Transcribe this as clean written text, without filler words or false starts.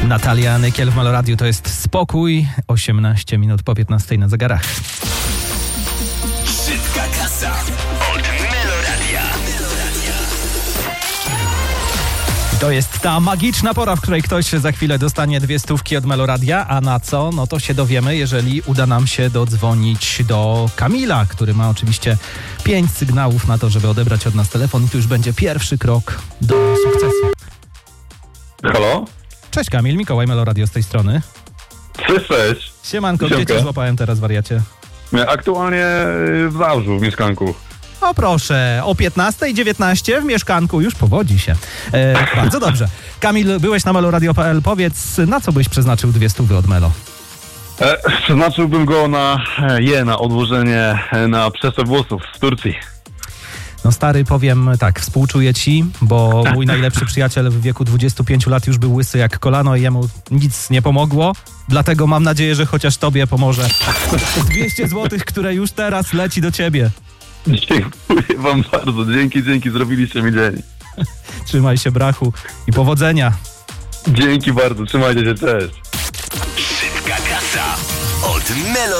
Natalia Nykiel w Meloradiu, to jest Spokój. 18 minut po 15 na zegarach. Szybka kasa od Meloradia. To jest ta magiczna pora, w której ktoś za chwilę dostanie 2 stówki od Meloradia, a na co? No to się dowiemy, jeżeli uda nam się dodzwonić do Kamila, który ma oczywiście 5 sygnałów na to, żeby odebrać od nas telefon i tu już będzie pierwszy krok do sukcesu. Halo? Cześć Kamil, Mikołaj, Meloradio z tej strony. Cześć. Siemanko, gdzie Siemka. cię złapałem teraz, wariacie? Aktualnie w Zabrzu, w mieszkanku. O proszę, o 15:19 w mieszkanku, już powodzi się. Bardzo dobrze. Kamil, byłeś na meloradio.pl, powiedz, na co byś przeznaczył 2 stówy od Melo? Przeznaczyłbym go na odłożenie na przeszew włosów z Turcji. No stary, powiem tak, współczuję ci, bo mój najlepszy przyjaciel w wieku 25 lat już był łysy jak kolano i jemu nic nie pomogło. Dlatego mam nadzieję, że chociaż tobie pomoże. 200 zł, które już teraz leci do ciebie. Dziękuję wam bardzo, dzięki, zrobiliście mi dzień. Trzymaj się, brachu, i powodzenia. Dzięki bardzo, trzymajcie się, cześć. Szybka kasa od Meloradia.